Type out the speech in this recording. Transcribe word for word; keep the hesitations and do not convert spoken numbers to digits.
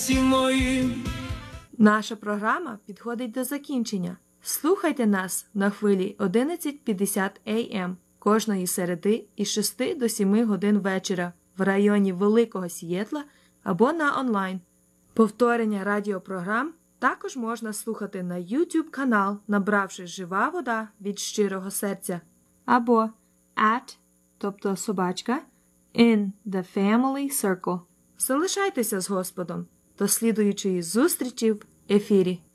серці моїм. Наша програма підходить до закінчення. Слухайте нас на хвилі одинадцять п'ятдесят ей ем кожної середи із шести до семи годин вечора в районі Великого Сієтла або на онлайн. Повторення радіопрограм також можна слухати на YouTube канал, набравши «Жива вода від щирого серця» або at, тобто собачка, in the family circle. Залишайтеся з Господом. До слідуючої зустрічі в ефірі.